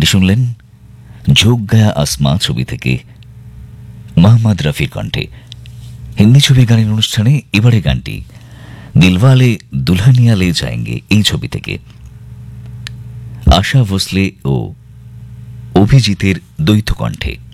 গানটি শুনলেন ঝোঁক গায়া আসমা ছবি থেকে মোহাম্মদ রফির কণ্ঠে। হিন্দি ছবির গানের অনুষ্ঠানে এবারে গানটি দিলওয়ালে দুলহানিয়া লে যায়েঙ্গে এই ছবি থেকে আশা ভোসলে ও অভিজিতের দ্বৈত কণ্ঠে।